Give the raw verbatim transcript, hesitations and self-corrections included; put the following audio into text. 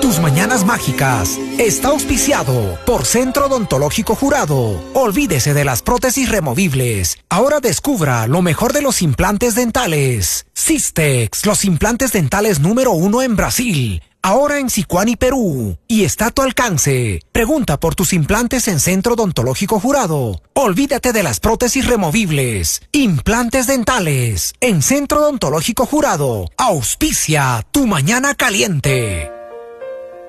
tus mañanas mágicas está auspiciado por Centro Odontológico Jurado. Olvídese de las prótesis removibles. Ahora descubra lo mejor de los implantes dentales. Systex, los implantes dentales número uno en Brasil. Ahora en Sicuani, Perú. Y está a tu alcance. Pregunta por tus implantes en Centro Odontológico Jurado. Olvídate de las prótesis removibles. Implantes dentales en Centro Odontológico Jurado. Auspicia tu mañana caliente.